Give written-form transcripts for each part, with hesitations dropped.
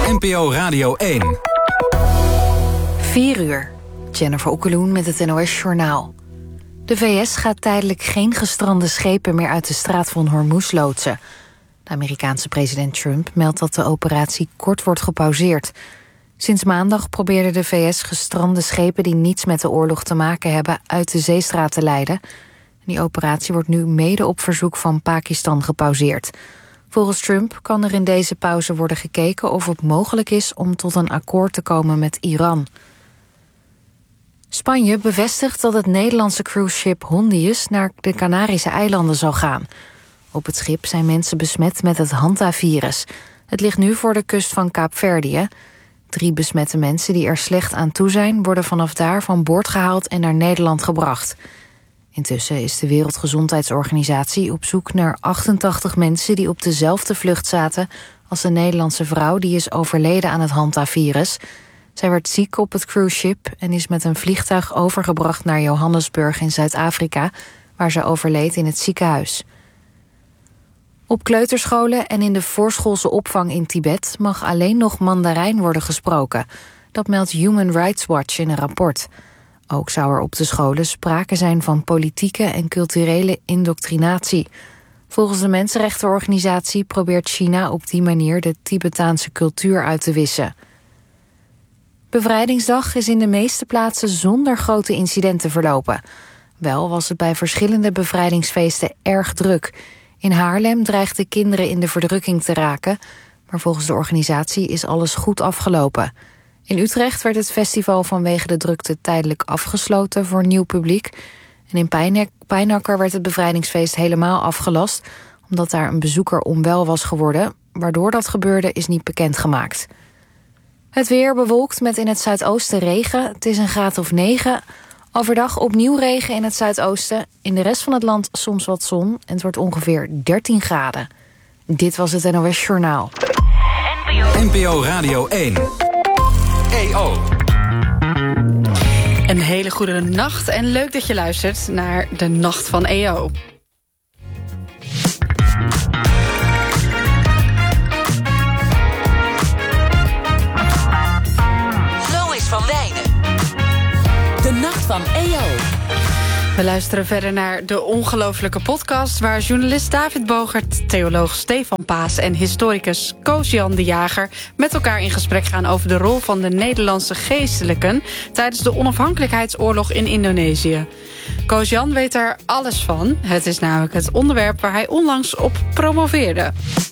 NPO Radio 1. 4 uur. Jennifer Okkeloen met het NOS-journaal. De VS gaat tijdelijk geen gestrande schepen meer uit de straat van Hormuz loodsen. De Amerikaanse president Trump meldt dat de operatie kort wordt gepauzeerd. Sinds maandag probeerde de VS gestrande schepen die niets met de oorlog te maken hebben uit de zeestraat te leiden. Die operatie wordt nu mede op verzoek van Pakistan gepauzeerd. Volgens Trump kan er in deze pauze worden gekeken of het mogelijk is om tot een akkoord te komen met Iran. Spanje bevestigt dat het Nederlandse cruiseschip Hondius naar de Canarische eilanden zal gaan. Op het schip zijn mensen besmet met het Hanta-virus. Het ligt nu voor de kust van Kaapverdië. 3 besmette mensen die er slecht aan toe zijn, worden vanaf daar van boord gehaald en naar Nederland gebracht. Intussen is de Wereldgezondheidsorganisatie op zoek naar 88 mensen die op dezelfde vlucht zaten als de Nederlandse vrouw die is overleden aan het Hanta-virus. Zij werd ziek op het cruiseschip en is met een vliegtuig overgebracht naar Johannesburg in Zuid-Afrika, waar ze overleed in het ziekenhuis. Op kleuterscholen en in de voorschoolse opvang in Tibet mag alleen nog Mandarijn worden gesproken. Dat meldt Human Rights Watch in een rapport. Ook zou er op de scholen sprake zijn van politieke en culturele indoctrinatie. Volgens de mensenrechtenorganisatie probeert China op die manier de Tibetaanse cultuur uit te wissen. Bevrijdingsdag is in de meeste plaatsen zonder grote incidenten verlopen. Wel was het bij verschillende bevrijdingsfeesten erg druk. In Haarlem dreigden kinderen in de verdrukking te raken, maar volgens de organisatie is alles goed afgelopen. In Utrecht werd het festival vanwege de drukte tijdelijk afgesloten voor nieuw publiek. En in Pijnacker werd het bevrijdingsfeest helemaal afgelast, omdat daar een bezoeker onwel was geworden. Waardoor dat gebeurde is niet bekendgemaakt. Het weer bewolkt met in het zuidoosten regen. Het is een graad of 9. Overdag opnieuw regen in het zuidoosten. In de rest van het land soms wat zon. En het wordt ongeveer 13 graden. Dit was het NOS Journaal. NPO Radio 1. EO. Een hele goede nacht en leuk dat je luistert naar de Nacht van EO. Van Wijnen. De Nacht van EO. We luisteren verder naar de ongelofelijke podcast waar journalist David Bogert, theoloog Stefan Paas en historicus Koos-Jan de Jager met elkaar in gesprek gaan over de rol van de Nederlandse geestelijken tijdens de onafhankelijkheidsoorlog in Indonesië. Koos-Jan weet er alles van. Het is namelijk het onderwerp waar hij onlangs op promoveerde.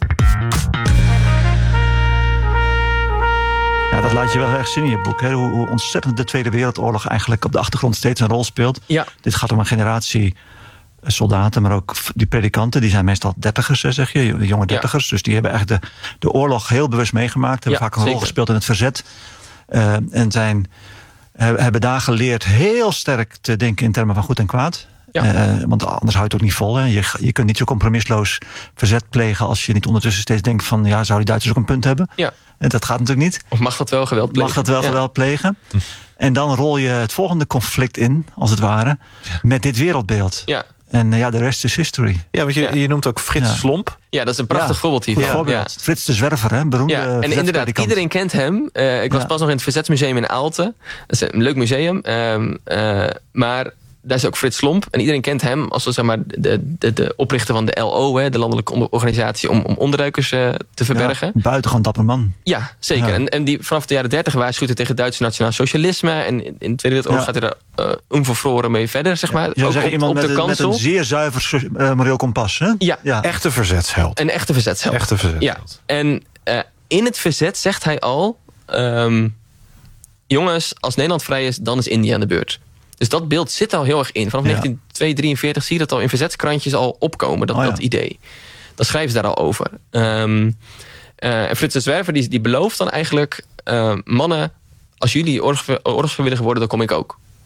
Ja, dat laat je wel erg zien in je boek. Hè? Hoe ontzettend de Tweede Wereldoorlog eigenlijk op de achtergrond steeds een rol speelt. Ja. Dit gaat om een generatie soldaten, maar ook die predikanten. Die zijn meestal dertigers, zeg je, de jonge dertigers. Ja. Dus die hebben eigenlijk de oorlog heel bewust meegemaakt. Hebben vaak een rol gespeeld in het verzet. En hebben daar geleerd heel sterk te denken in termen van goed en kwaad. Ja. Want anders houdt het ook niet vol. Hè. Je kunt niet zo compromisloos verzet plegen als je niet ondertussen steeds denkt van ja, zou die Duitsers ook een punt hebben? Ja. En dat gaat natuurlijk niet. Of mag dat wel geweld plegen? Mag dat wel geweld plegen? En dan rol je het volgende conflict in, als het ware, met dit wereldbeeld. Ja. En de rest is history. Ja, want je noemt ook Frits Slomp. Ja, dat is een prachtig voorbeeld hiervan. Ja. Frits de Zwerver, hè? Beroemde. Ja. En inderdaad, iedereen kent hem. Ik was pas nog in het Verzetsmuseum in Aalten. Dat is een leuk museum. Maar daar is ook Frits Slomp. En iedereen kent hem als zeg maar, de oprichter van de LO, hè, de landelijke organisatie om onderduikers te verbergen. Ja, buitengewoon dapper man. Ja, zeker. Ja. En die vanaf de jaren 30 waarschuwt hij tegen het Duitse nationaal socialisme. En in de Tweede Wereldoorlog gaat hij er onvervroren mee verder, zeg maar. Ja, ook iemand met een zeer zuiver moreel kompas, hè? Ja. Echte verzetsheld. Een echte verzetsheld. Ja. En in het verzet zegt hij al, jongens, als Nederland vrij is, dan is India aan de beurt. Dus dat beeld zit al heel erg in. Vanaf 1943 zie je dat al in verzetskrantjes al opkomen, dat idee. Dan schrijven ze daar al over. En Frits de Zwerver die belooft dan eigenlijk, mannen, als jullie oorlogsvrijwilliger worden, dan kom ik ook.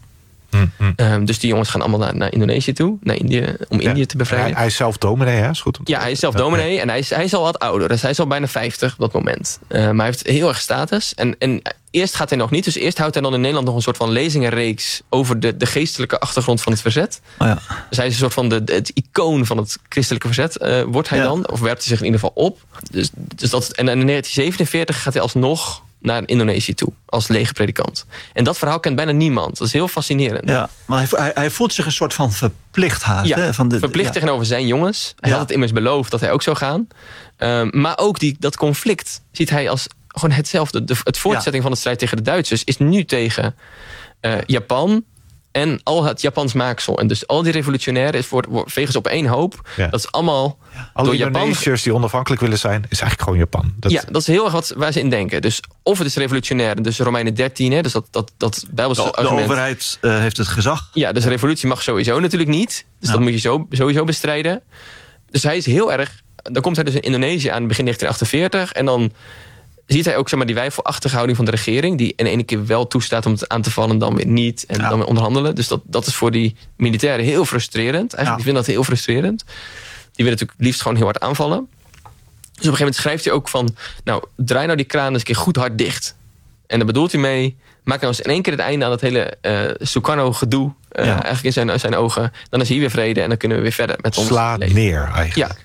Dus die jongens gaan allemaal naar Indonesië toe, naar Indië, om Indië te bevrijden. Hij is zelf dominee, hè? Is goed. Ja, hij is zelf dominee en hij is al wat ouder. Dus hij is al bijna 50 op dat moment. Maar hij heeft heel erg status. En eerst gaat hij nog niet. Dus eerst houdt hij dan in Nederland nog een soort van lezingenreeks over de geestelijke achtergrond van het verzet. Oh ja. Dus hij is een soort van het icoon van het christelijke verzet, wordt hij dan. Of werpt hij zich in ieder geval op. Dus en in 1947 gaat hij alsnog naar Indonesië toe, als legerpredikant. En dat verhaal kent bijna niemand. Dat is heel fascinerend. Ja, maar hij voelt zich een soort van verplicht haast. Ja, hè? Verplicht tegenover zijn jongens. Hij had het immers beloofd dat hij ook zou gaan. Maar ook dat conflict ziet hij als gewoon hetzelfde. Het voortzetting van de strijd tegen de Duitsers is nu tegen Japan en al het Japans maaksel. En dus al die revolutionairen vegen ze op één hoop. Ja. Dat is allemaal alle Indonesiërs die onafhankelijk willen zijn, is eigenlijk gewoon Japan. Dat is heel erg waar ze in denken. Dus of het is revolutionair, dus Romeinen 13, hè, dus dat Bijbelse argument. De overheid heeft het gezag. Ja, dus revolutie mag sowieso natuurlijk niet. Dus dat moet je sowieso bestrijden. Dus hij is heel erg. Dan komt hij dus in Indonesië aan begin 1948 en dan ziet hij ook die weifelachtige houding van de regering, die in ene keer wel toestaat om het aan te vallen, dan weer niet. En dan weer onderhandelen. Dus dat is voor die militairen heel frustrerend. Eigenlijk die vinden dat heel frustrerend. Die willen natuurlijk liefst gewoon heel hard aanvallen. Dus op een gegeven moment schrijft hij ook van, draai nou die kraan eens een keer goed hard dicht. En daar bedoelt hij mee, maak nou eens in één keer het einde aan dat hele Sukarno-gedoe. Eigenlijk in zijn ogen. Dan is hier weer vrede en dan kunnen we weer verder met ons Sla leven. neer eigenlijk.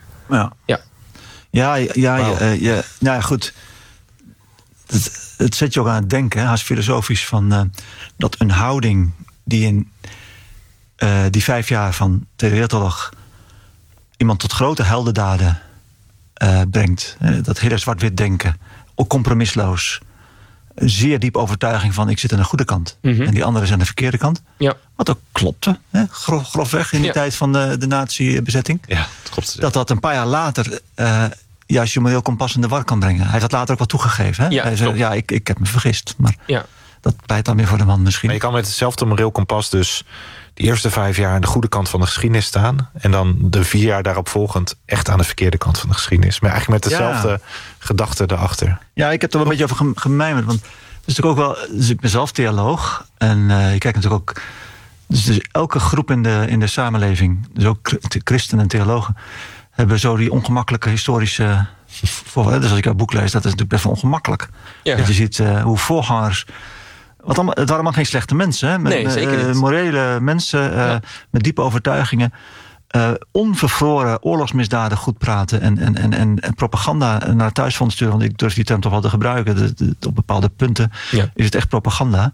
Ja, goed. Het zet je ook aan het denken, haast filosofisch, van dat een houding die in die 5 jaar van Tweede Wereldoorlog iemand tot grote heldendaden brengt. Dat hele zwart-wit denken, ook compromisloos. Een zeer diepe overtuiging van ik zit aan de goede kant. En die andere is aan de verkeerde kant. Ja. Wat ook klopte, grofweg in die tijd van de nazi-bezetting. Ja, dat klopt. Dat een paar jaar later juist je moreel kompas in de war kan brengen. Hij heeft dat later ook wel toegegeven. Hè? Hij zei, ik heb me vergist. Maar dat pleit dan weer voor de man misschien. Maar je kan met hetzelfde moreel kompas dus de eerste 5 jaar aan de goede kant van de geschiedenis staan. En dan de 4 jaar daarop volgend echt aan de verkeerde kant van de geschiedenis. Maar eigenlijk met dezelfde gedachte erachter. Ja, ik heb er wel een beetje over gemijmerd. Want het is natuurlijk ook wel. Dus ik ben zelf theoloog. En je kijkt natuurlijk ook. Dus elke groep in de samenleving, dus ook christenen en theologen, hebben zo die ongemakkelijke historische. Dus als ik jouw boek lees, dat is natuurlijk best wel ongemakkelijk. Ja. Dat je ziet hoe voorgangers. Het waren allemaal geen slechte mensen. Hè? Nee, zeker niet. Morele mensen met diepe overtuigingen. Onvervroren oorlogsmisdaden goed praten. En propaganda naar het thuisfront sturen. Want ik durf die term toch wel te gebruiken. Op bepaalde punten is het echt propaganda.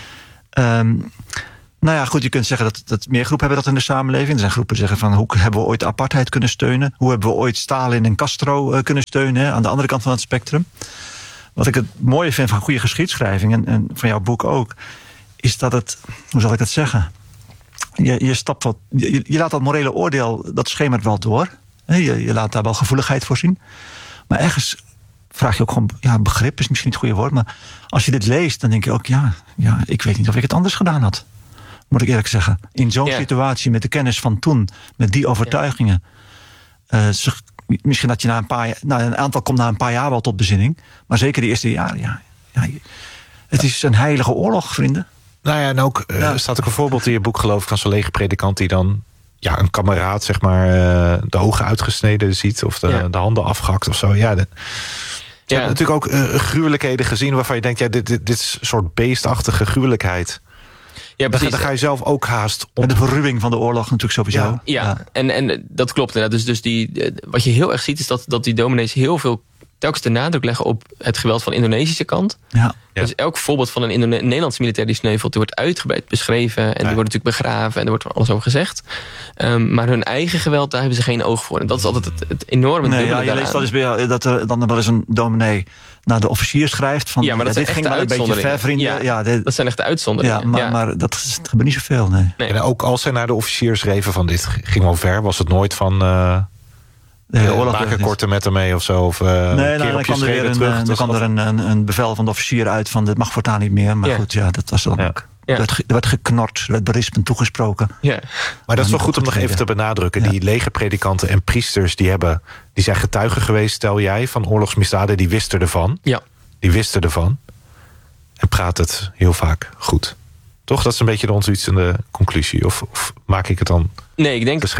Nou ja, goed, je kunt zeggen dat meer groepen hebben dat in de samenleving. Er zijn groepen die zeggen van hoe hebben we ooit de apartheid kunnen steunen? Hoe hebben we ooit Stalin en Castro kunnen steunen? Hè? Aan de andere kant van het spectrum. Wat ik het mooie vind van goede geschiedschrijving, en van jouw boek ook, is dat het, hoe zal ik dat zeggen? Je stapt wat, je laat dat morele oordeel, dat schemert wel door. Je laat daar wel gevoeligheid voor zien. Maar ergens vraag je ook gewoon, begrip is misschien niet het goede woord, maar als je dit leest, dan denk je ook, ik weet niet of ik het anders gedaan had. Moet ik eerlijk zeggen. In zo'n situatie, met de kennis van toen, met die overtuigingen. Misschien dat je een aantal komt na een paar jaar wel tot bezinning. Maar zeker de eerste jaren, het is een heilige oorlog, vrienden. Nou ja, en ook staat ook een voorbeeld in je boek, geloof ik, van zo'n legerpredikant die dan een kameraad, zeg maar, de ogen uitgesneden ziet of de handen afgehakt of zo. Je hebt natuurlijk ook gruwelijkheden gezien waarvan je denkt, dit is een soort beestachtige gruwelijkheid. Ja, precies. Daar ga je zelf ook haast op. En de verruwing van de oorlog natuurlijk sowieso. Ja. En dat klopt inderdaad. Dus wat je heel erg ziet is dat die dominees heel veel telkens de nadruk leggen op het geweld van de Indonesische kant. Ja. Dus elk voorbeeld van een Nederlandse militair die sneuvelt, die wordt uitgebreid beschreven en die wordt natuurlijk begraven en er wordt alles over gezegd. Maar hun eigen geweld, daar hebben ze geen oog voor. En dat is altijd het enorme dubbele je leest wel eens weer dat er dan wel eens een dominee naar de officier schrijft van, maar dat dit ging wel een beetje ver, vrienden. Dat zijn echt de uitzonderingen. Maar dat gebeurt niet zoveel. Nee. En ook als zij naar de officier schreven van dit ging wel ver, was het nooit van maak een korte met hem mee of zo. Of dan kwam er een bevel van de officier uit van dit mag voortaan niet meer. Maar goed, dat was dan ook. Er werd geknord, er werd berispend toegesproken. Ja. Maar dat is wel goed om nog even te benadrukken. Die legerpredikanten en priesters die zijn getuigen geweest, stel jij, van oorlogsmisdaden. Die wisten ervan. Ja. Die wisten ervan. En praat het heel vaak goed. Toch? Dat is een beetje de ontwietende conclusie. Of maak ik het dan? Nee, ik denk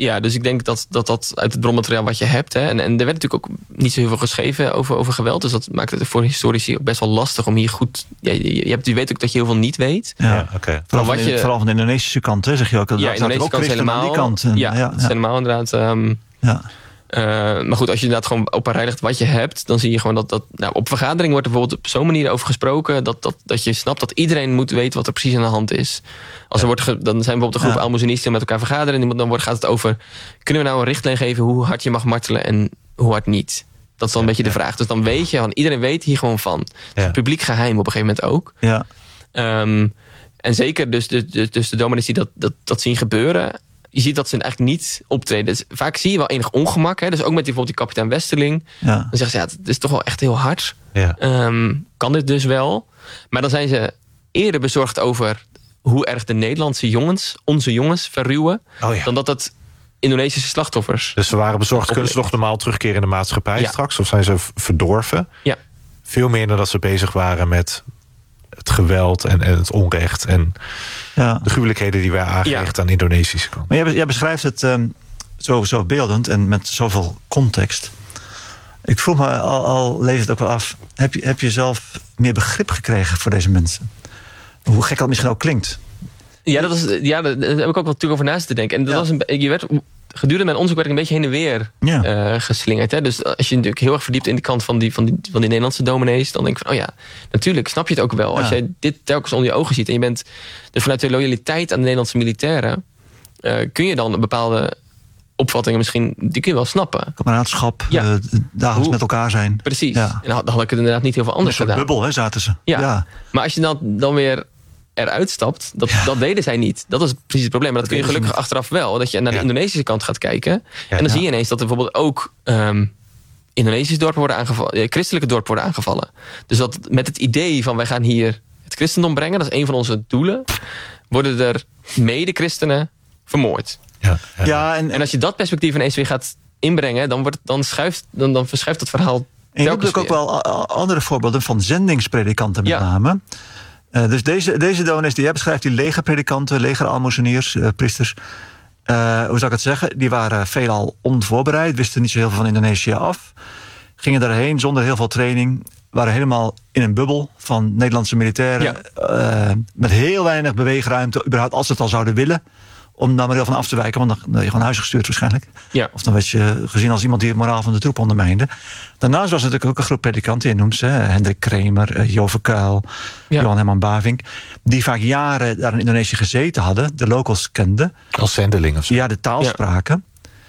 dat uit het bronmateriaal wat je hebt. Hè, en er werd natuurlijk ook niet zo heel veel geschreven over geweld. Dus dat maakt het voor historici ook best wel lastig om hier goed. Je weet ook dat je heel veel niet weet. Ja, oké. Vooral van de Indonesische kant, hè, zeg je ook. Ja, de Indonesische kant is helemaal. Die kant. Het is helemaal inderdaad. Maar goed, als je inderdaad gewoon op een rij legt wat je hebt, dan zie je gewoon dat op vergadering wordt er bijvoorbeeld op zo'n manier over gesproken dat je snapt dat iedereen moet weten wat er precies aan de hand is. Als dan zijn bijvoorbeeld een groep almoezinisten met elkaar vergaderen en dan gaat het over, kunnen we nou een richtlijn geven hoe hard je mag martelen en hoe hard niet? Dat is dan een beetje de vraag. Dus dan weet je, iedereen weet hier gewoon van. Het is publiek geheim op een gegeven moment ook. Ja. En zeker dus de dominees die dat zien gebeuren, je ziet dat ze eigenlijk niet optreden. Dus vaak zie je wel enig ongemak. Hè? Dus ook met bijvoorbeeld die kapitein Westerling. Ja. Dan zeggen ze, het is toch wel echt heel hard. Ja. Kan dit dus wel? Maar dan zijn ze eerder bezorgd over hoe erg de Nederlandse jongens, onze jongens, verruwen. Dan dat het Indonesische slachtoffers. Dus ze waren bezorgd, kunnen ze nog normaal terugkeren in de maatschappij straks? Of zijn ze verdorven? Ja. Veel meer dan dat ze bezig waren met het geweld en het onrecht en de gruwelijkheden die wij aangericht aan de Indonesische kant. Maar jij beschrijft het zo beeldend en met zoveel context. Ik vroeg me, al lees het ook wel af, heb je zelf meer begrip gekregen voor deze mensen? Hoe gek dat misschien ook klinkt. Ja, daar heb ik ook wel natuurlijk over naast te denken. En dat was je werd gedurende mijn onderzoek werd ik een beetje heen en weer geslingerd. Hè? Dus als je natuurlijk heel erg verdiept in de kant van die Nederlandse dominees, dan denk ik van, natuurlijk snap je het ook wel. Als jij dit telkens onder je ogen ziet en je bent vanuit de loyaliteit aan de Nederlandse militairen, kun je dan bepaalde opvattingen misschien, die kun je wel snappen. Kameraadschap, dagelijks met elkaar zijn. Precies. Ja. En dan had ik het inderdaad niet heel veel anders gedaan. Een bubbel, hè, zaten ze. Ja. Maar als je dan weer eruit stapt, dat deden zij niet. Dat is precies het probleem. Maar dat kun je gelukkig achteraf wel. Dat je naar de Indonesische kant gaat kijken. En dan zie je ineens dat er bijvoorbeeld ook Indonesische dorpen worden aangevallen, christelijke dorpen worden aangevallen. Dus dat met het idee van wij gaan hier het christendom brengen, dat is een van onze doelen, worden er mede-christenen vermoord. En als je dat perspectief ineens weer gaat inbrengen, dan verschuift het verhaal. En je hebt natuurlijk ook wel andere voorbeelden van zendingspredikanten met name. Dus deze dominees die jij beschrijft, die legerpredikanten, legeralmoezeniers, priesters, hoe zou ik het zeggen? Die waren veelal onvoorbereid, wisten niet zo heel veel van Indonesië af. Gingen daarheen zonder heel veel training. Waren helemaal in een bubbel van Nederlandse militairen. Met heel weinig beweegruimte, überhaupt als ze het al zouden willen. Om daar maar heel van af te wijken, want dan ben je gewoon naar huis gestuurd waarschijnlijk. Ja. Of dan werd je gezien als iemand die het moraal van de troep ondermijnde. Daarnaast was er natuurlijk ook een groep predikanten, je noemt ze, Hendrik Kremer, Jo Verkuil, Johan Herman Bavink, die vaak jaren daar in Indonesië gezeten hadden, de locals kenden. Als zendeling of zo. Ja, de taal spraken.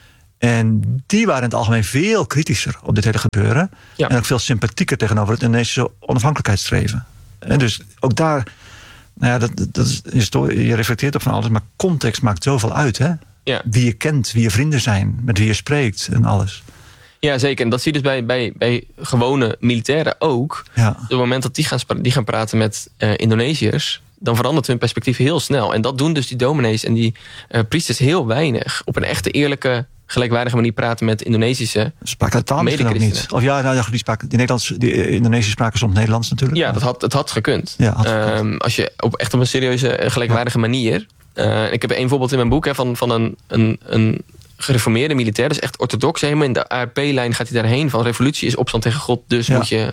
En die waren in het algemeen veel kritischer op dit hele gebeuren. Ja. En ook veel sympathieker tegenover het Indonesische onafhankelijkheidsstreven. En dus ook daar, dat is historie, je reflecteert op van alles, maar context maakt zoveel uit, hè? Ja. Wie je kent, wie je vrienden zijn, met wie je spreekt en alles. Ja, zeker. En dat zie je dus bij gewone militairen ook. Ja. Op het moment dat die gaan praten met Indonesiërs, dan verandert hun perspectief heel snel. En dat doen dus die dominees en die priesters heel weinig. Op een echte eerlijke, gelijkwaardige manier praten met Indonesische spraken de taal misschien ook niet. Of die Indonesiërs spraken soms Nederlands natuurlijk. Ja, het had gekund. Ja, als je echt op een serieuze, gelijkwaardige manier. Ik heb een voorbeeld in mijn boek van een gereformeerde militair, dus echt orthodox, helemaal in de ARP-lijn gaat hij daarheen van revolutie is opstand tegen God, dus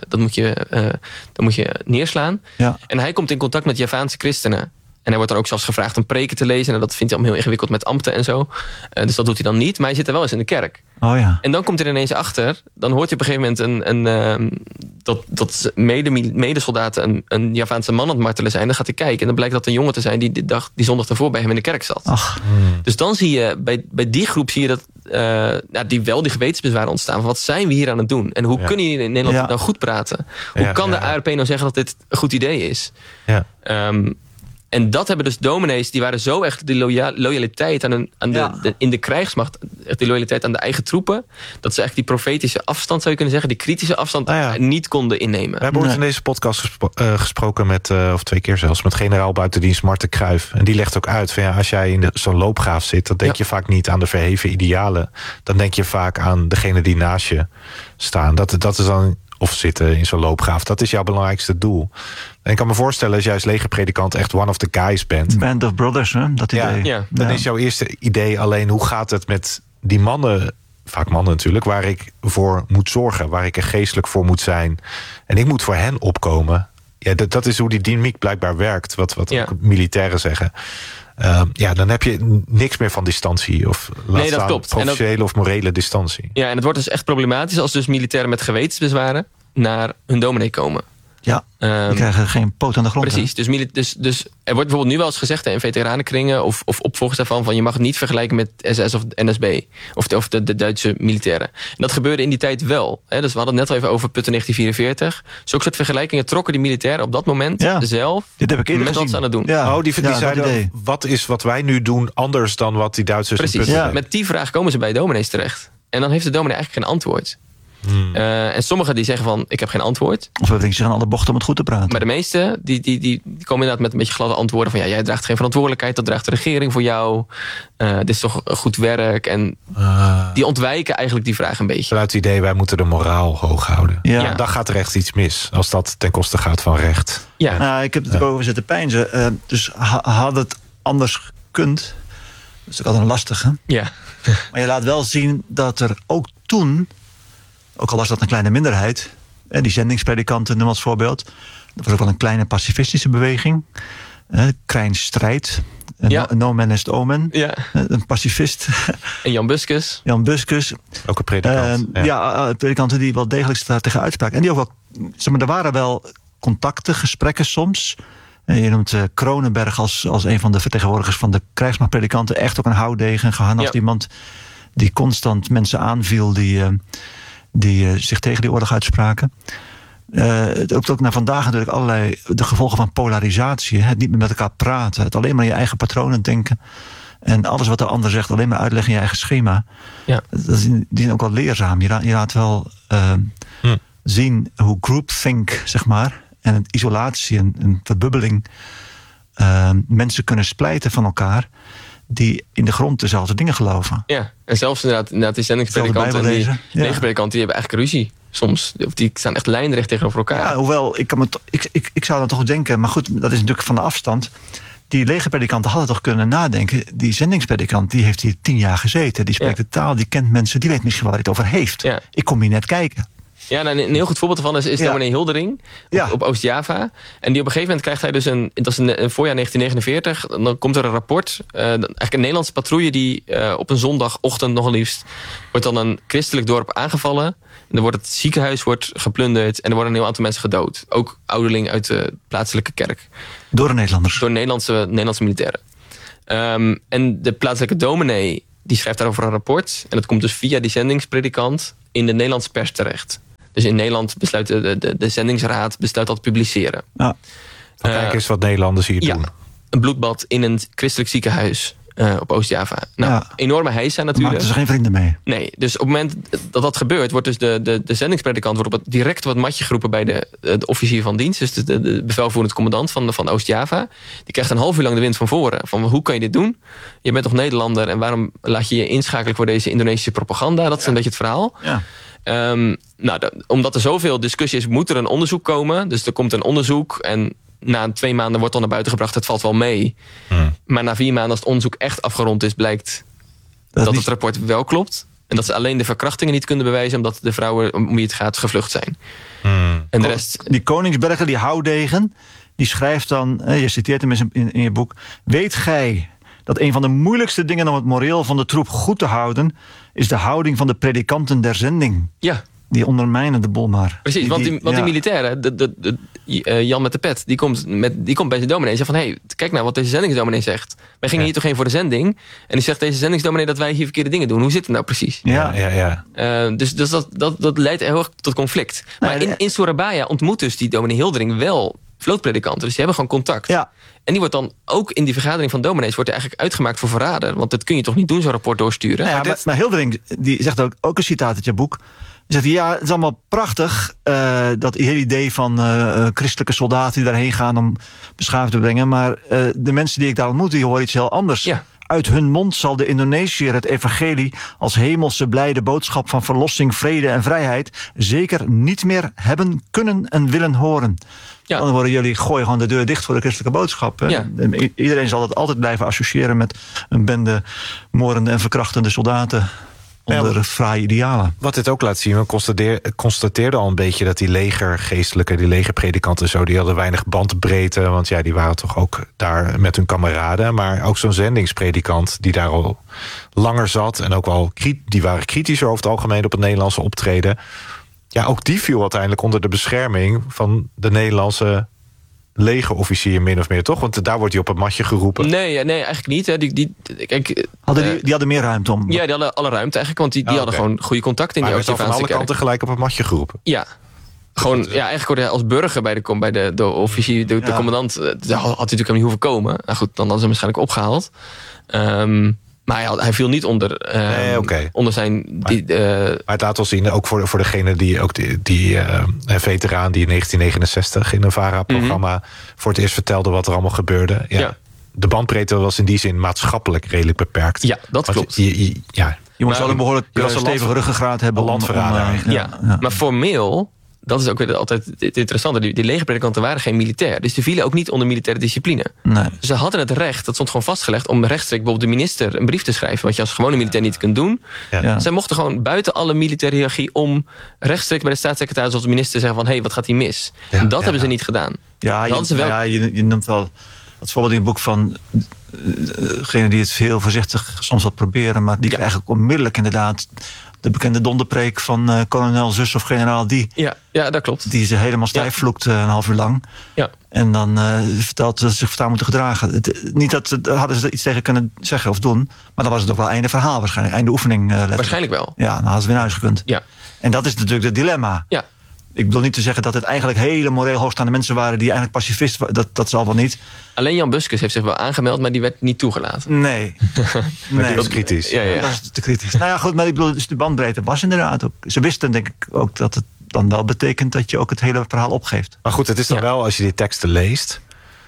dat moet je neerslaan. Ja. En hij komt in contact met Javaanse christenen. En hij wordt dan ook zelfs gevraagd om preken te lezen. En dat vindt hij allemaal heel ingewikkeld met ambten en zo. Dus dat doet hij dan niet. Maar hij zit er wel eens in de kerk. Oh ja. En dan komt hij er ineens achter. Dan hoort hij op een gegeven moment dat medesoldaten een Javaanse man aan het martelen zijn. Dan gaat hij kijken. En dan blijkt dat een jongen te zijn die zondag daarvoor bij hem in de kerk zat. Ach. Dus dan zie je, bij die groep zie je dat die gewetensbezwaren ontstaan. Van wat zijn we hier aan het doen? En hoe kunnen jullie in Nederland nou goed praten? Hoe kan de ARP nou zeggen dat dit een goed idee is? Ja. En dat hebben dus dominees, die waren zo echt die loyaliteit in de krijgsmacht, die loyaliteit aan de eigen troepen, dat ze echt die profetische afstand, zou je kunnen zeggen, die kritische afstand niet konden innemen. We hebben ooit in deze podcast gesproken met, of 2 keer zelfs, met generaal buitendienst Marten Kruijf. En die legt ook uit van als jij in zo'n loopgraaf zit, dan denk je vaak niet aan de verheven idealen. Dan denk je vaak aan degene die naast je staan. Dat is dan of zitten in zo'n loopgraaf. Dat is jouw belangrijkste doel. En ik kan me voorstellen, als jij als legerpredikant echt one of the guys bent. Band of Brothers, hè? Dat idee. Ja. Dan is jouw eerste idee alleen, hoe gaat het met die mannen, vaak mannen natuurlijk, waar ik voor moet zorgen, waar ik er geestelijk voor moet zijn. En ik moet voor hen opkomen. Ja, dat is hoe die dynamiek blijkbaar werkt, wat ook militairen zeggen. Dan heb je niks meer van distantie. Of dat klopt. Professionele of morele distantie. Ja, en het wordt dus echt problematisch als dus militairen met gewetensbezwaren naar hun dominee komen. Ja, die krijgen geen poot aan de grond. Precies, dus er wordt bijvoorbeeld nu wel eens gezegd in veteranenkringen of opvolgers daarvan, van je mag het niet vergelijken met SS of NSB of de Duitse militairen. En dat gebeurde in die tijd wel. Hè? Dus we hadden het net al even over Putten 1944. Zulke soort vergelijkingen trokken die militairen op dat moment zelf. Dit heb ik eerder gezien. Wat ze aan het doen. Ja. Die zeiden, wat is wat wij nu doen anders dan wat die Duitsers Precies, met die vraag komen ze bij dominees terecht. En dan heeft de dominee eigenlijk geen antwoord. En sommigen die zeggen van, ik heb geen antwoord. Of we denken ze gaan alle bochten om het goed te praten. Maar de meeste, die komen inderdaad met een beetje gladde antwoorden van, jij draagt geen verantwoordelijkheid, dat draagt de regering voor jou. Dit is toch goed werk. En die ontwijken eigenlijk die vraag een beetje. Vanuit het idee, wij moeten de moraal hoog houden. Ja. Dan gaat er echt iets mis, als dat ten koste gaat van recht. Ja. Nou, ik heb het over zitten peinzen. Dus had het anders gekund. Dat is ook altijd een lastige. Ja. Maar je laat wel zien dat er ook toen, ook al was dat een kleine minderheid, die zendingspredikanten noem als voorbeeld, dat was ook wel een kleine pacifistische beweging. Krijn Strijd, No Man is the Omen, een pacifist. En Jan Buskus. Ook een predikant. Predikanten die wel degelijk daar tegen uitspraken. En die ook wel, zeg maar, er waren wel contacten, gesprekken soms. Je noemt Kronenberg als een van de vertegenwoordigers van de krijgsmachtpredikanten echt ook een houtdegen, geharnast iemand die constant mensen aanviel die zich tegen die oorlog uitspraken. Het roept ook naar vandaag natuurlijk allerlei de gevolgen van polarisatie. Het niet meer met elkaar praten. Het alleen maar in je eigen patronen denken. En alles wat de ander zegt alleen maar uitleggen in je eigen schema. Ja. Die zijn ook wel leerzaam. Je laat wel zien hoe groupthink, zeg maar, en het isolatie en verbubbeling mensen kunnen splijten van elkaar die in de grond dezelfde dingen geloven. Ja, en zelfs inderdaad die zendingspredikanten en die legerpredikanten, die hebben eigenlijk ruzie soms. Of die staan echt lijnrecht tegenover elkaar. Ja, hoewel, ik zou dan toch denken, maar goed, dat is natuurlijk van de afstand. Die legerpredikanten hadden toch kunnen nadenken. Die zendingspredikant, die heeft hier 10 jaar gezeten. Die spreekt de taal, die kent mensen, die weet misschien wel waar hij het over heeft. Ja. Ik kom hier net kijken. Ja, nou, een heel goed voorbeeld ervan is dominee Hildering op Oost-Java. En die op een gegeven moment krijgt hij dus dat is een voorjaar 1949, dan komt er een rapport. Eigenlijk een Nederlandse patrouille die op een zondagochtend nog liefst wordt dan een christelijk dorp aangevallen. En dan wordt het ziekenhuis geplunderd en er worden een heel aantal mensen gedood. Ook ouderling uit de plaatselijke kerk. Door de Nederlanders? Door Nederlandse militairen. En de plaatselijke dominee die schrijft daarover een rapport. En dat komt dus via die zendingspredikant in de Nederlandse pers terecht. Dus in Nederland besluit de zendingsraad besluit dat te publiceren. Ja. Kijk eens wat Nederlanders hier doen. Een bloedbad in een christelijk ziekenhuis op Oost-Java. Nou, enorme heisa natuurlijk. Maar er zijn geen vrienden mee. Nee, dus op het moment dat gebeurt, wordt dus de zendingspredikant direct op het matje geroepen bij de officier van dienst. Dus de bevelvoerend commandant van Oost-Java. Die krijgt een half uur lang de wind van voren. Van hoe kan je dit doen? Je bent toch Nederlander en waarom laat je je inschakelen voor deze Indonesische propaganda? Dat is een beetje het verhaal. Ja. Omdat er zoveel discussie is, moet er een onderzoek komen. Dus er komt een onderzoek en na 2 maanden wordt dan naar buiten gebracht. Het valt wel mee. Maar na 4 maanden, als het onderzoek echt afgerond is, blijkt dat het rapport wel klopt. En dat ze alleen de verkrachtingen niet kunnen bewijzen, omdat de vrouwen om wie het gaat gevlucht zijn. En de rest... Die Koningsberger, die houdegen, die schrijft dan, je citeert hem in je boek, weet gij dat een van de moeilijkste dingen om het moreel van de troep goed te houden is de houding van de predikanten der zending. Ja. Die ondermijnen de boel maar. Precies, want die militairen, Jan met de pet, die komt bij zijn dominee en zegt van, hey, kijk nou wat deze zendingsdominee zegt. Wij gingen hier toch heen voor de zending. En die zegt deze zendingsdominee dat wij hier verkeerde dingen doen. Hoe zit het nou precies? Dus dat leidt heel erg tot conflict. Maar in Surabaya ontmoet dus die dominee Hildering wel vlootpredikanten. Dus die hebben gewoon contact. Ja. En die wordt dan ook in die vergadering van dominees wordt eigenlijk uitgemaakt voor verrader. Want dat kun je toch niet doen, zo'n rapport doorsturen? Ja, maar Hildering die zegt ook een citaat uit je boek. Zegt hij, ja, het is allemaal prachtig, dat hele idee van christelijke soldaten die daarheen gaan om beschaving te brengen. Maar de mensen die ik daar ontmoet, die horen iets heel anders Uit hun mond zal de Indonesiër het evangelie als hemelse blijde boodschap van verlossing, vrede en vrijheid zeker niet meer hebben, kunnen en willen horen. Ja. Dan worden jullie gooien gewoon de deur dicht voor de christelijke boodschap. Ja. Iedereen zal het altijd blijven associëren met een bende moordende en verkrachtende soldaten onder fraaie idealen. Wat dit ook laat zien, we constateerden al een beetje dat die legergeestelijke, die legerpredikanten zo, die hadden weinig bandbreedte, want ja, die waren toch ook daar met hun kameraden. Maar ook zo'n zendingspredikant die daar al langer zat en ook wel die waren kritischer over het algemeen op het Nederlandse optreden. Ja, ook die viel uiteindelijk onder de bescherming van de Nederlandse legerofficier min of meer, toch? Want daar wordt hij op het matje geroepen. Nee, eigenlijk niet. Hè. Die hadden meer ruimte om. Ja, die hadden alle ruimte eigenlijk, want die hadden gewoon goede contacten in die Oost-Afrikaanse kerk. Maar van alle kanten gelijk op het matje geroepen. Ja. Gewoon, eigenlijk hoorde hij als burger bij de officier, de commandant, had hij natuurlijk helemaal niet hoeven komen. Nou goed, dan hadden ze hem waarschijnlijk opgehaald. Maar hij viel niet onder, onder zijn. Maar het laat wel zien, ook voor degene die ook die veteraan die in 1969 in een VARA-programma voor het eerst vertelde wat er allemaal gebeurde. Ja. De bandbreedte was in die zin maatschappelijk redelijk beperkt. Ja, dat klopt. Je moest wel een behoorlijk stevige ruggengraat hebben. Landverrader. Maar formeel, dat is ook weer altijd het interessante. Die legerpredikanten waren geen militair. Dus die vielen ook niet onder militaire discipline. Nee. Ze hadden het recht, dat stond gewoon vastgelegd, om rechtstreeks bijvoorbeeld de minister een brief te schrijven. Wat je als gewone militair niet kunt doen. Ja. Zij mochten gewoon buiten alle militaire hiërarchie om rechtstreeks bij de staatssecretaris of de minister zeggen van, wat gaat hier mis? Ja. Dat hebben ze niet gedaan. Ja, je noemt wel het voorbeeld in het boek van degene die het heel voorzichtig soms wat proberen, maar die eigenlijk onmiddellijk inderdaad de bekende donderpreek van kolonel zus of generaal die. Ja, dat klopt. Die ze helemaal stijf vloekt een half uur lang. Ja. En dan vertelt dat ze zich voortaan moeten gedragen. Niet dat hadden ze iets tegen kunnen zeggen of doen, maar dan was het ook wel einde verhaal waarschijnlijk. Einde oefening. Waarschijnlijk wel. Ja, dan hadden ze weer naar huis gekund. Ja. En dat is natuurlijk het dilemma. Ja. Ik bedoel niet te zeggen dat het eigenlijk hele moreel hoogstaande mensen waren die eigenlijk pacifist waren. Dat zal wel niet. Alleen Jan Busquets heeft zich wel aangemeld, maar die werd niet toegelaten. Nee. Dat was kritisch. Ja. Dat is te kritisch. Nou ja, goed, maar ik bedoel, dus de bandbreedte was inderdaad ook. Ze wisten denk ik ook dat het dan wel betekent dat je ook het hele verhaal opgeeft. Maar goed, het is dan wel, als je die teksten leest,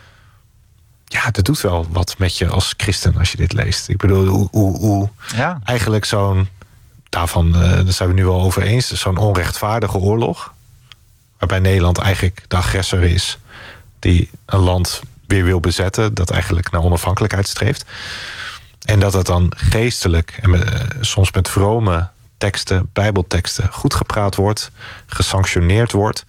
ja, dat doet wel wat met je als christen als je dit leest. Ik bedoel, hoe eigenlijk zo'n, daarvan daar zijn we nu wel over eens, zo'n onrechtvaardige oorlog, waarbij Nederland eigenlijk de agressor is die een land weer wil bezetten, dat eigenlijk naar onafhankelijkheid streeft. En dat het dan geestelijk en soms met vrome teksten, bijbelteksten, goed gepraat wordt, gesanctioneerd wordt.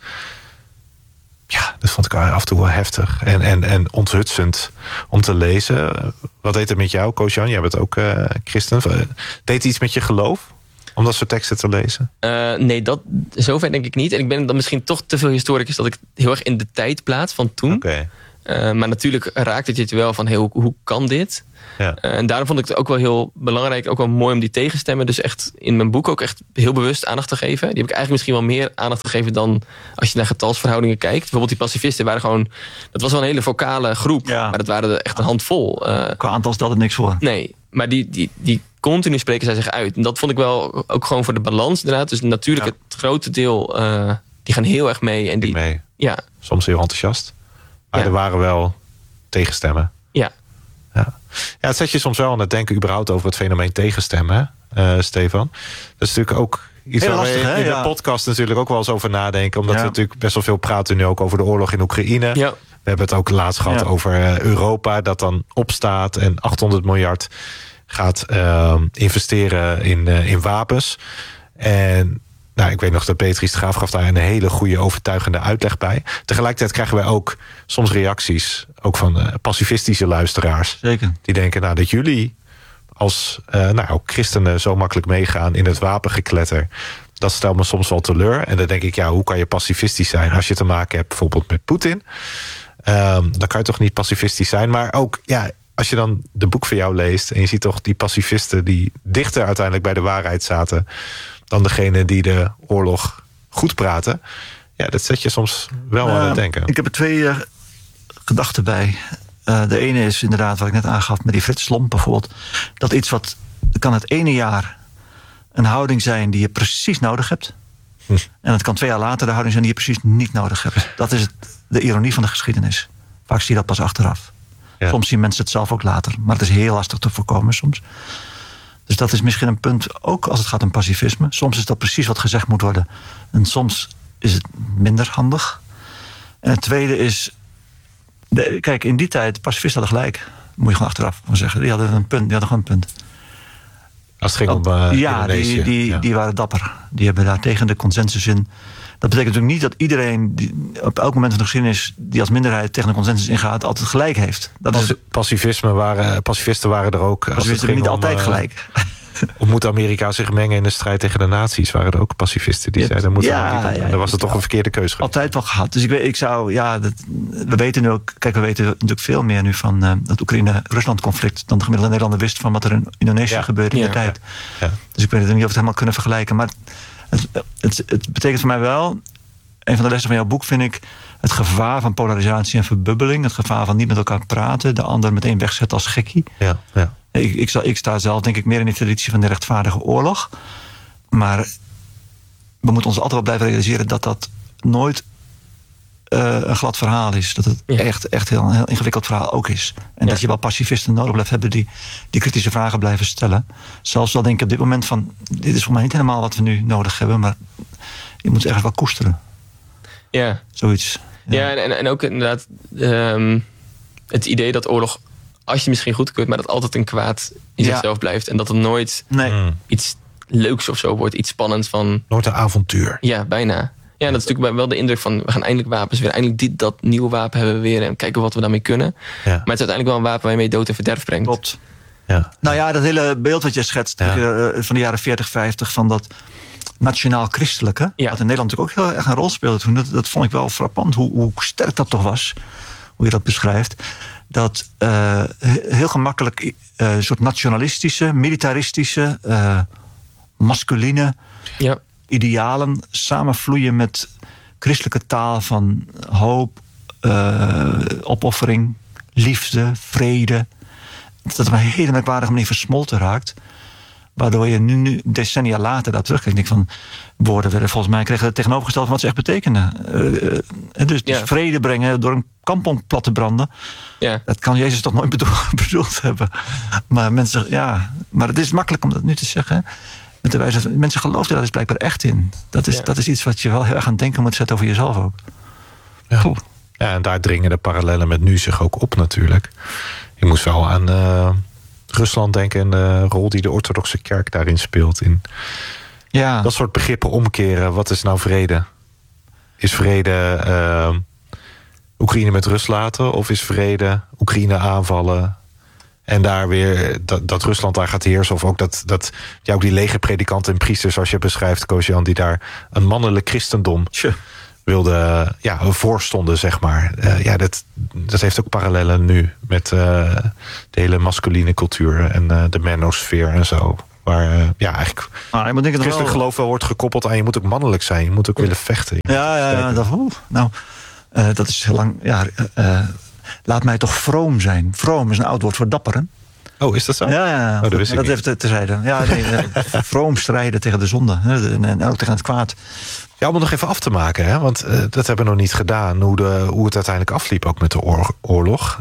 Ja, dat vond ik af en toe wel heftig en onthutsend om te lezen. Wat deed het met jou, Koos-Jan? Jij bent ook christen. Deed het iets met je geloof om dat soort teksten te lezen? Nee, zover denk ik niet. En ik ben dan misschien toch te veel historicus dat ik heel erg in de tijd plaats van toen. Okay. Maar natuurlijk raakt het je wel van, hoe kan dit? Ja. En daarom vond ik het ook wel heel belangrijk, ook wel mooi om die tegenstemmen dus echt in mijn boek ook echt heel bewust aandacht te geven. Die heb ik eigenlijk misschien wel meer aandacht gegeven dan als je naar getalsverhoudingen kijkt. Bijvoorbeeld die pacifisten waren gewoon, dat was wel een hele vocale groep, maar dat waren er echt een handvol. Qua aantal stelde niks voor. Nee, maar die continu spreken zij zich uit. En dat vond ik wel ook gewoon voor de balans inderdaad. Dus natuurlijk het grote deel, die gaan heel erg mee. En die mee. Ja. Soms heel enthousiast. Maar er waren wel tegenstemmen. Ja, het zet je soms wel aan het denken überhaupt over het fenomeen tegenstemmen, Stefan. Dat is natuurlijk ook iets waar we in de podcast natuurlijk ook wel eens over nadenken. Omdat we natuurlijk best wel veel praten nu ook over de oorlog in Oekraïne. Ja. We hebben het ook laatst gehad over Europa, dat dan opstaat en 800 miljard gaat investeren in wapens. En ik weet nog dat Beatrice de Graaf gaf daar een hele goede overtuigende uitleg bij. Tegelijkertijd krijgen wij ook soms reacties, ook van pacifistische luisteraars. Zeker. Die denken dat jullie als ook christenen zo makkelijk meegaan in het wapengekletter. Dat stelt me soms wel teleur. En dan denk ik, hoe kan je pacifistisch zijn als je te maken hebt bijvoorbeeld met Poetin? Dan kan je toch niet pacifistisch zijn. Maar ook, als je dan de boek van jou leest en je ziet toch die pacifisten die dichter uiteindelijk bij de waarheid zaten dan degene die de oorlog goed praten. Ja, dat zet je soms wel aan het denken. Ik heb er 2 gedachten bij. De ene is inderdaad wat ik net aangaf met die Frits Slomp bijvoorbeeld. Dat iets wat kan het ene jaar een houding zijn die je precies nodig hebt. En het kan 2 jaar later de houding zijn die je precies niet nodig hebt. Dat is de ironie van de geschiedenis. Vaak zie je dat pas achteraf. Ja. Soms zien mensen het zelf ook later. Maar het is heel lastig te voorkomen soms. Dus dat is misschien een punt, ook als het gaat om pacifisme. Soms is dat precies wat gezegd moet worden. En soms is het minder handig. En het tweede is... Kijk, in die tijd, pacifisten hadden gelijk. Moet je gewoon achteraf van zeggen. Die hadden een punt. Die hadden gewoon een punt. Als het ging om Indonesië. Die waren dapper. Die hebben daar tegen de consensus in. Dat betekent natuurlijk niet dat iedereen die op elk moment van de geschiedenis die als minderheid tegen de consensus ingaat, altijd gelijk heeft. Pacifisten waren er ook. Pacifisten hebben niet altijd gelijk. Of moet Amerika zich mengen in de strijd tegen de nazi's? Waren er ook pacifisten die zeiden... Dan was het toch een verkeerde keuze. Altijd wel gehad. Dus ik zou... we weten nu ook... Kijk, we weten natuurlijk veel meer nu van het Oekraïne-Rusland-conflict dan de gemiddelde Nederlander wist van wat er in Indonesië gebeurde in de tijd. Ja. Dus ik weet niet of we het helemaal kunnen vergelijken. Maar het betekent voor mij wel... Een van de lessen van jouw boek vind ik... het gevaar van polarisatie en verbubbeling. Het gevaar van niet met elkaar praten. De ander meteen wegzetten als gekkie. Ja. Ik sta zelf denk ik meer in de traditie van de rechtvaardige oorlog. Maar we moeten ons altijd wel blijven realiseren dat dat nooit een glad verhaal is. Dat het echt een heel ingewikkeld verhaal ook is. En dat je wel pacifisten nodig blijft hebben die kritische vragen blijven stellen. Zelfs wel denk ik op dit moment van... dit is voor mij niet helemaal wat we nu nodig hebben. Maar je moet ergens wel koesteren. Ja. Zoiets. Ja, en ook inderdaad het idee dat oorlog... als je misschien goedkeurt, maar dat altijd een kwaad in zichzelf blijft. En dat het nooit iets leuks of zo wordt. Iets spannends van... Nooit een avontuur. Ja, bijna. Ja, dat is natuurlijk wel de indruk van... we gaan eindelijk wapens weer. Eindelijk dat nieuwe wapen hebben we weer. En kijken wat we daarmee kunnen. Ja. Maar het is uiteindelijk wel een wapen waar je mee dood en verderf brengt. Klopt. Ja. Nou ja, dat hele beeld wat je schetst... van de jaren 40, 50... van dat nationaal-christelijke... wat in Nederland natuurlijk ook heel erg een rol speelde toen. Dat vond ik wel frappant. Hoe sterk dat toch was. Hoe je dat beschrijft. Dat heel gemakkelijk een soort nationalistische, militaristische, masculine idealen samenvloeien met christelijke taal van hoop, opoffering, liefde, vrede. Dat op een hele merkwaardige manier versmolten raakt. Waardoor je nu decennia later daar terugkijkt. Ik denk van, woorden werden volgens mij kregen het tegenovergesteld van wat ze echt betekenen. Dus vrede brengen door een kampong plat te branden. Ja. Dat kan Jezus toch nooit bedoeld hebben. Maar mensen, maar het is makkelijk om dat nu te zeggen. Met de wijze van, mensen geloven daar dus blijkbaar echt in. Dat is iets wat je wel heel erg aan het denken moet zetten over jezelf ook. Ja. En daar dringen de parallellen met nu zich ook op natuurlijk. Ik moest wel aan Rusland denken en de rol die de orthodoxe kerk daarin speelt. In dat soort begrippen omkeren. Wat is nou vrede? Is vrede Oekraïne met rust laten? Of is vrede Oekraïne aanvallen? En daar weer dat Rusland daar gaat heersen. Of ook dat ook die legerpredikanten en priesters, zoals je beschrijft, Koos-Jan, die daar een mannelijk christendom wilden voorstonden, zeg maar. Dat heeft ook parallellen nu met de hele masculine cultuur en de manosfeer en zo. Waar eigenlijk christelijk geloof wel wordt gekoppeld aan je moet ook mannelijk zijn. Je moet ook willen vechten. Dat is heel lang... laat mij toch vroom zijn. Vroom is een oud woord voor dapper, hè? Oh, is dat zo? Ja. Dat even terzijde. Vroom strijden tegen de zonde. En ook tegen het kwaad. Ja, om het nog even af te maken, hè? Want dat hebben we nog niet gedaan. Hoe het uiteindelijk afliep ook met de oorlog.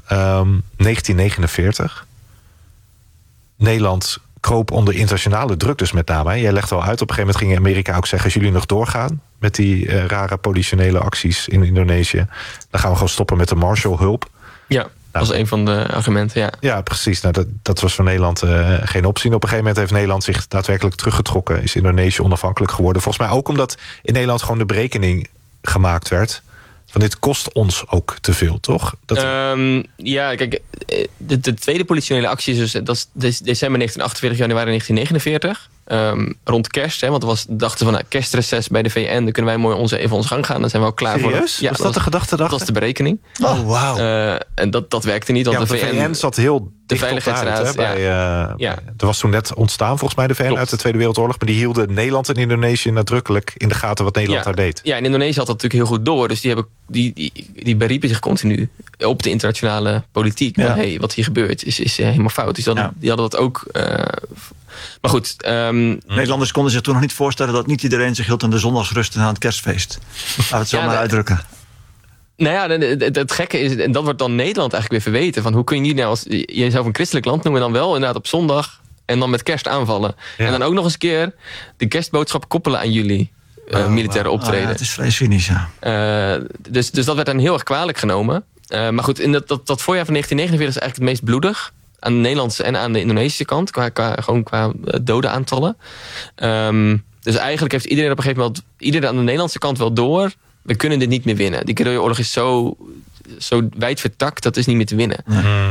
1949. Nederland kroop onder internationale druk dus met name. Jij legt wel uit, op een gegeven moment ging Amerika ook zeggen, als jullie nog doorgaan met die rare politionele acties in Indonesië, dan gaan we gewoon stoppen met de Marshallhulp. Ja, dat was een van de argumenten, Ja, precies. Dat was voor Nederland geen optie. Op een gegeven moment heeft Nederland zich daadwerkelijk teruggetrokken. Is Indonesië onafhankelijk geworden. Volgens mij ook omdat in Nederland gewoon de berekening gemaakt werd van dit kost ons ook te veel, toch? Kijk, de tweede politionele actie is dus, dat is december 1948, januari 1949. Rond kerst, hè, want dachten van kerstreces bij de VN, dan kunnen wij mooi even onze gang gaan. Dan zijn we al klaar. Serieus? voor. Was dat de gedachte? Dat was de berekening. Oh, wauw. En dat werkte niet, want de VN zat heel de Veiligheidsraad. Er was toen net ontstaan volgens mij de VN uit de Tweede Wereldoorlog, maar die hielden Nederland en Indonesië nadrukkelijk in de gaten wat Nederland daar deed. Ja, en Indonesië had dat natuurlijk heel goed door, dus die beriepen zich continu op de internationale politiek. Van, wat hier gebeurt is helemaal fout. Dus die hadden dat ook. Maar goed. Nederlanders konden zich toen nog niet voorstellen dat niet iedereen zich hield aan de zondagsrust en aan het kerstfeest. Laat het zo maar uitdrukken. Nou ja, het gekke is, en dat wordt dan Nederland eigenlijk weer verweten. Van hoe kun je nou als jezelf een christelijk land noemen, dan wel inderdaad op zondag en dan met kerst aanvallen. Ja. En dan ook nog eens een keer de kerstboodschap koppelen aan jullie militaire optreden. Het is vrij cynisch, ja. Dus dat werd dan heel erg kwalijk genomen. Maar goed, in dat voorjaar van 1949 is eigenlijk het meest bloedig. Aan de Nederlandse en aan de Indonesische kant. Qua dodenaantallen. Dus eigenlijk heeft iedereen op een gegeven moment, iedereen aan de Nederlandse kant wel door, we kunnen dit niet meer winnen. Die guerrilla-oorlog is zo wijd vertakt, dat is niet meer te winnen.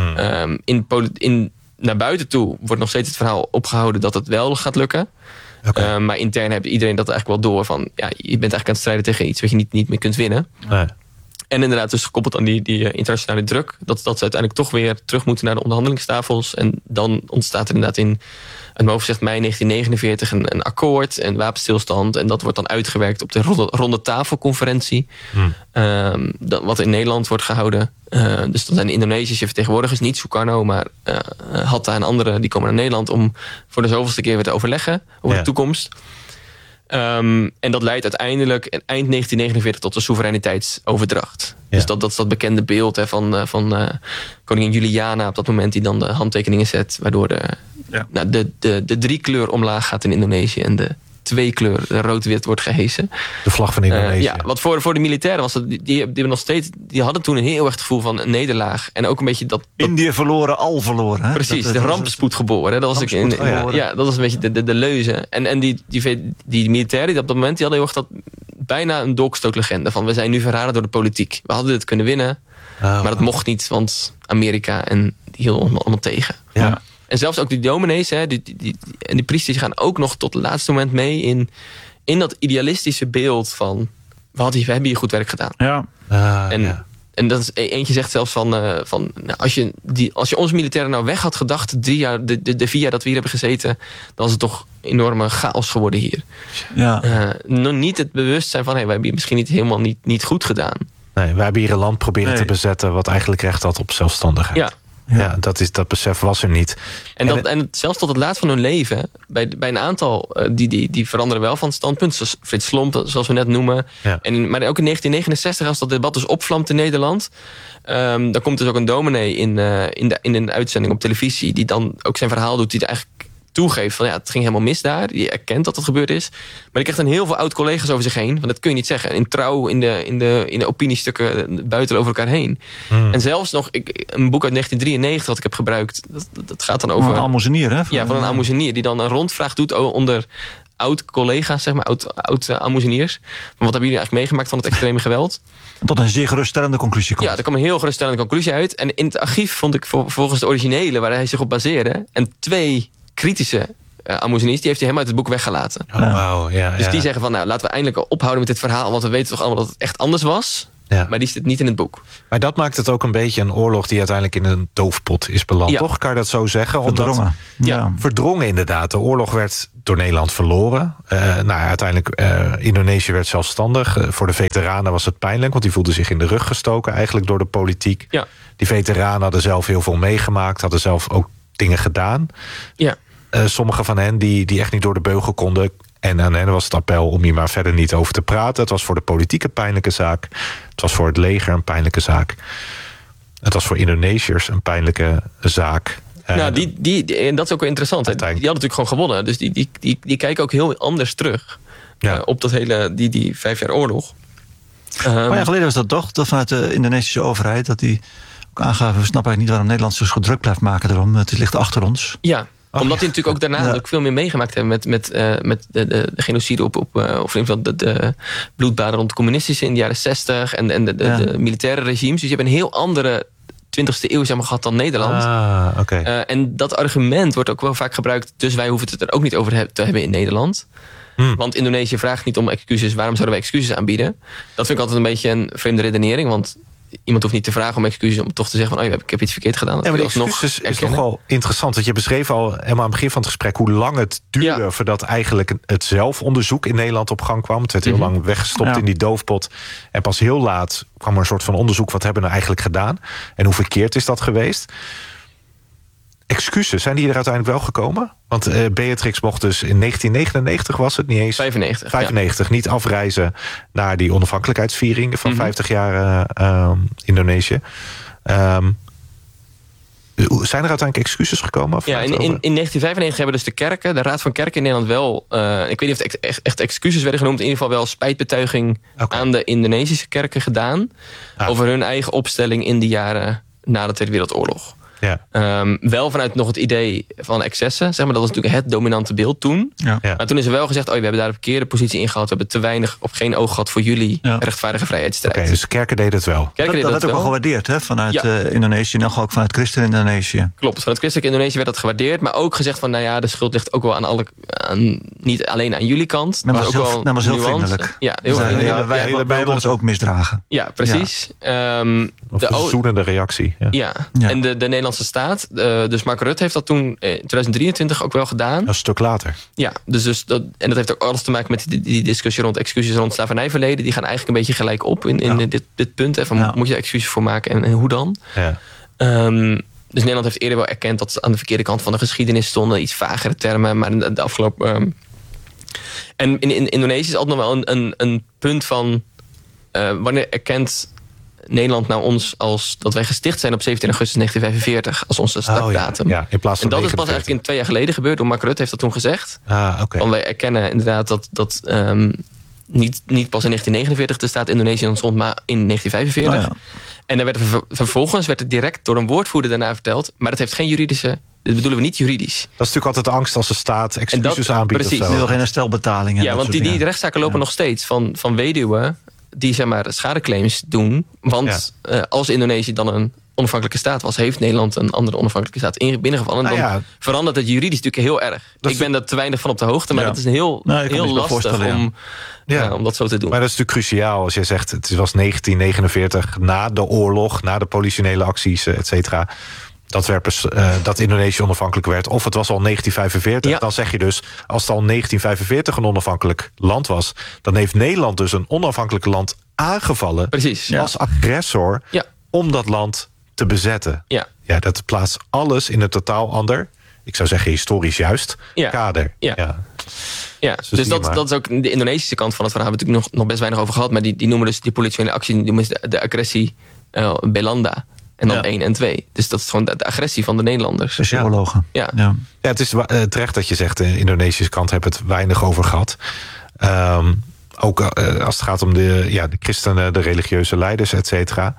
Naar buiten toe wordt nog steeds het verhaal opgehouden dat het wel gaat lukken. Okay. Maar intern heeft iedereen dat eigenlijk wel door. Van, ja, je bent eigenlijk aan het strijden tegen iets wat je niet meer kunt winnen. Nee. En inderdaad, dus gekoppeld aan die internationale druk, dat ze uiteindelijk toch weer terug moeten naar de onderhandelingstafels. En dan ontstaat er inderdaad in, uit mijn hoofd zegt mei 1949, een akkoord en wapenstilstand. En dat wordt dan uitgewerkt op de ronde tafelconferentie. Wat in Nederland wordt gehouden. Dus dan zijn de Indonesische vertegenwoordigers, niet Sukarno, maar Hatta en anderen, die komen naar Nederland om voor de zoveelste keer weer te overleggen over de toekomst. En dat leidt uiteindelijk eind 1949 tot de soevereiniteitsoverdracht. Ja. Dus dat is dat bekende beeld van koningin Juliana op dat moment, die dan de handtekeningen zet, waardoor de 3-kleur omlaag gaat in Indonesië en de 2-kleur rood-wit wordt gehesen. De vlag van Indonesië. Wat voor de militairen was dat, die nog steeds, die hadden toen een heel erg het gevoel van een nederlaag. En ook een beetje dat Indië verloren, al verloren. Hè? Precies, de rampspoed geboren. Dat was dat was een beetje de leuze. En die militairen die op dat moment, die hadden heel erg dat bijna een dolkstootlegende van we zijn nu verraden door de politiek. We hadden dit kunnen winnen, maar dat mocht niet, want Amerika en die hielden ons allemaal tegen. Ja. En zelfs ook die dominees, en die priesters gaan ook nog tot het laatste moment mee in dat idealistische beeld van we hebben hier goed werk gedaan. Ja. En dat is, eentje zegt zelfs van als je onze militairen nou weg had gedacht, de 4 jaar dat we hier hebben gezeten, dan is het toch enorme chaos geworden hier. Ja. Nog niet het bewustzijn van wij hebben hier misschien helemaal niet goed gedaan. Nee, wij hebben hier een land proberen te bezetten wat eigenlijk recht had op zelfstandigheid. Ja, dat besef was er niet. En zelfs tot het laatst van hun leven, bij een aantal die veranderen wel van standpunt, zoals Frits Slomp, zoals we net noemen. Ja. Maar ook in 1969, als dat debat dus opvlamt in Nederland, dan komt dus ook een dominee in een uitzending op televisie, die dan ook zijn verhaal doet, die eigenlijk toegeeft van het ging helemaal mis daar. Die erkent dat het gebeurd is. Maar die krijgt dan heel veel oud-collega's over zich heen. Want dat kun je niet zeggen. In Trouw, in de opiniestukken buiten over elkaar heen. En zelfs nog een boek uit 1993 dat ik heb gebruikt. Dat gaat dan over een almozenier, hè? Ja, van een almozenier. Die dan een rondvraag doet onder oud-collega's, zeg maar, oud-almozeniers. Wat hebben jullie eigenlijk meegemaakt van het extreme geweld? Tot een zeer geruststellende conclusie komt. Ja, er kwam een heel geruststellende conclusie uit. En in het archief vond ik volgens de originele, waar hij zich op baseerde, en 2 kritische almozeniers, die heeft hij helemaal uit het boek weggelaten. Dus die zeggen van, laten we eindelijk ophouden met dit verhaal, want we weten toch allemaal dat het echt anders was. Ja. Maar die zit niet in het boek. Maar dat maakt het ook een beetje een oorlog die uiteindelijk in een doofpot is beland. Toch? Kan je dat zo zeggen? Verdrongen. Verdrongen inderdaad. De oorlog werd door Nederland verloren. Uiteindelijk Indonesië werd zelfstandig. Voor de veteranen was het pijnlijk, want die voelden zich in de rug gestoken eigenlijk door de politiek. Ja. Die veteranen hadden zelf heel veel meegemaakt, hadden zelf ook dingen gedaan. Ja. Sommige van hen die echt niet door de beugel konden. En aan hen was het appel om hier maar verder niet over te praten. Het was voor de politiek een pijnlijke zaak. Het was voor het leger een pijnlijke zaak. Het was voor Indonesiërs een pijnlijke zaak. En dat is ook wel interessant. Die hadden natuurlijk gewoon gewonnen. Dus die kijken ook heel anders terug. Op dat hele, die 5 jaar oorlog. Een paar jaar geleden was dat toch? Dat vanuit de Indonesische overheid, dat die ook aangaven, we snappen eigenlijk niet waarom Nederland zo druk blijft maken erom. Het ligt achter ons. Ja. Omdat die natuurlijk ook daarna ook veel meer meegemaakt hebben met de genocide of de bloedbaden rond de communistische in de jaren 60 en de militaire regimes. Dus je hebt een heel andere 20e eeuw gehad dan Nederland. En dat argument wordt ook wel vaak gebruikt, dus wij hoeven het er ook niet over te hebben in Nederland. Want Indonesië vraagt niet om excuses. Waarom zouden wij excuses aanbieden? Dat vind ik altijd een beetje een vreemde redenering, want iemand hoeft niet te vragen om excuses, om toch te zeggen van, ik heb iets verkeerd gedaan. Maar de excuses is toch wel interessant. Want je beschreef al helemaal aan het begin van het gesprek hoe lang het duurde voordat eigenlijk het zelfonderzoek in Nederland op gang kwam. Het werd heel lang weggestopt in die doofpot. En pas heel laat kwam er een soort van onderzoek. Wat hebben we nou eigenlijk gedaan? En hoe verkeerd is dat geweest? excuses, zijn die er uiteindelijk wel gekomen? Want Beatrix mocht dus in 1999 was het niet eens... 95, niet afreizen naar die onafhankelijkheidsviering van 50 jaar Indonesië. Zijn er uiteindelijk excuses gekomen? Ja, in 1995 hebben dus de kerken, de Raad van Kerken in Nederland wel... ik weet niet of het echt excuses werden genoemd. In ieder geval wel spijtbetuiging aan de Indonesische kerken gedaan. Over hun eigen opstelling in de jaren na de Tweede Wereldoorlog. Ja. Wel vanuit nog het idee van excessen. Zeg maar, dat was natuurlijk het dominante beeld toen. Ja. Maar toen is er wel gezegd... we hebben daar de verkeerde positie ingehaald. We hebben te weinig of geen oog gehad voor jullie rechtvaardige vrijheidsstrijd. Dus de kerken deden het wel. Dat werd ook wel gewaardeerd vanuit Indonesië. En ook vanuit christen Indonesië. Klopt, vanuit christelijk Indonesië werd dat gewaardeerd. Maar ook gezegd van, de schuld ligt ook wel niet alleen aan jullie kant. Maar ook wel dat was heel vriendelijk. Ja, heel vriendelijk. Wij hebben ons ook misdragen. Ja, precies. Of een verzoenende reactie. Ja. En de Nederlandse staat, dus Mark Rutte heeft dat toen in 2023 ook wel gedaan. Een stuk later. Ja, dus dat heeft ook alles te maken met die discussie rond excuses rond slavernijverleden. Die gaan eigenlijk een beetje gelijk op in dit punt. Moet je er excuses voor maken en hoe dan? Ja. Dus Nederland heeft eerder wel erkend dat ze aan de verkeerde kant van de geschiedenis stonden. Iets vagere termen, maar in de afgelopen... En in Indonesië is altijd nog wel een punt van... wanneer erkent Nederland nou ons als dat wij gesticht zijn op 17 augustus 1945 als onze startdatum. Ja, in plaats van en dat is pas eigenlijk 2 jaar geleden gebeurd. Door Mark Rutte heeft dat toen gezegd. Want wij erkennen inderdaad dat niet pas in 1949 de staat Indonesië ontstond, maar in 1945. En dan werd vervolgens werd het direct door een woordvoerder daarna verteld. Maar dat heeft geen juridische... Dit bedoelen we niet juridisch. Dat is natuurlijk altijd de angst als de staat excuses aanbiedt. Precies. Wil geen herstelbetalingen. Ja, want die rechtszaken lopen nog steeds van weduwen die zeg maar schadeclaims doen. Want als Indonesië dan een onafhankelijke staat was, heeft Nederland een andere onafhankelijke staat binnengevallen. En dan verandert het juridisch natuurlijk heel erg. Ik ben er te weinig van op de hoogte, maar het is heel lastig om dat zo te doen. Maar dat is natuurlijk cruciaal als je zegt, het was 1949 na de oorlog, na de politionele acties, et cetera. Dat Indonesië onafhankelijk werd. Of het was al 1945. Dan zeg je dus, als het al 1945 een onafhankelijk land was, dan heeft Nederland dus een onafhankelijk land aangevallen. Precies. Als agressor om dat land te bezetten. Ja, dat plaatst alles in een totaal ander, ik zou zeggen historisch juist, kader. Ja, dus dat is ook de Indonesische kant van het verhaal. Hebben we natuurlijk nog best weinig over gehad. Maar die noemen dus die politionele actie, die noemen de agressie Belanda. En dan 1 en 2. Dus dat is gewoon de agressie van de Nederlanders. Sociologen. Ja, het is terecht dat je zegt, de Indonesische kant hebben het weinig over gehad. Ook als het gaat om de christenen, de religieuze leiders, et cetera.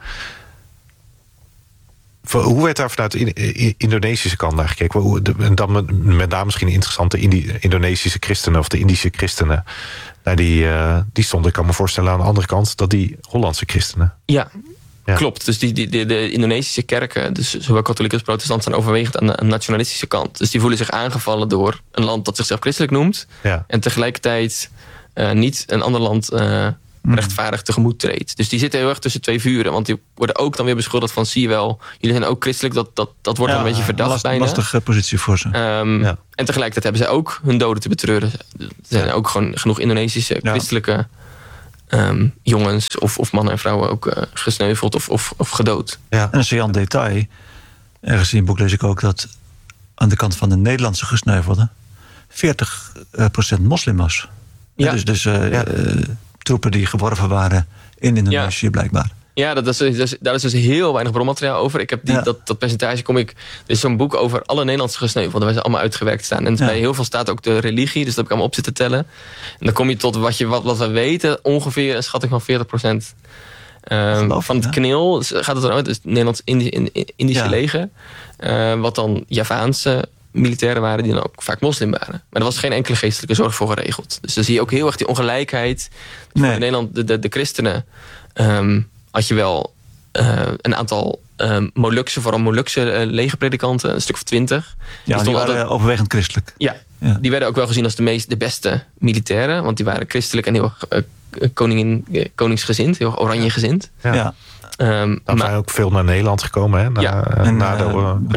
Hoe werd daar vanuit de Indonesische kant naar gekeken? En dan met name misschien interessante Indonesische christenen of de Indische christenen. Die stonden, ik kan me voorstellen aan de andere kant, dat die Hollandse christenen. Ja. Klopt, dus de Indonesische kerken, dus zowel katholiek als protestant, zijn overwegend aan de nationalistische kant. Dus die voelen zich aangevallen door een land dat zichzelf christelijk noemt. En tegelijkertijd niet een ander land rechtvaardig tegemoet treedt. Dus die zitten heel erg tussen 2 vuren. Want die worden ook dan weer beschuldigd van, zie je wel, jullie zijn ook christelijk. Dat wordt dan een beetje verdacht bijna. Lastige positie voor ze. En tegelijkertijd hebben zij ook hun doden te betreuren. Er zijn ook gewoon genoeg Indonesische christelijke jongens of mannen en vrouwen ook gesneuveld of gedood. En een saillant detail. Ergens in het boek lees ik ook dat aan de kant van de Nederlandse gesneuvelden 40% moslim was. Ja. Dus troepen die geworven waren in Indonesië blijkbaar. Ja, daar is dus heel weinig bronmateriaal over. Ik heb dat percentage er is zo'n boek over alle Nederlandse gesneuvelden, waar ze allemaal uitgewerkt staan. En bij heel veel staat ook de religie, dus dat heb ik allemaal op zitten tellen. En dan kom je tot wat we weten, ongeveer een schatting van 40%. Van het knil gaat het eruit, dus het Nederlands-Indische leger. Wat dan Javaanse militairen waren die dan ook vaak moslim waren. Maar er was geen enkele geestelijke zorg voor geregeld. Dus dan zie je ook heel erg die ongelijkheid. Dus in Nederland, de christenen, had je wel een aantal vooral Molukse legerpredikanten, een stuk of 20. Ja, die waren overwegend christelijk. Ja, die werden ook wel gezien als de beste militairen, want die waren christelijk en heel koningsgezind, heel oranjegezind. Dan zijn ook veel naar Nederland gekomen, hè? Na de